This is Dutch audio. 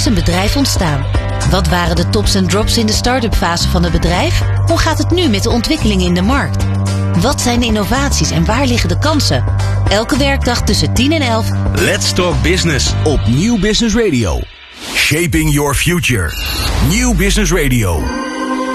is een bedrijf ontstaan? Wat waren de tops en drops in de start-up fase van het bedrijf? Hoe gaat het nu met de ontwikkelingen in de markt? Wat zijn de innovaties en waar liggen de kansen? Elke werkdag tussen 10 en 11. Let's Talk Business op Nieuw Business Radio. Shaping Your Future. Nieuw Business Radio.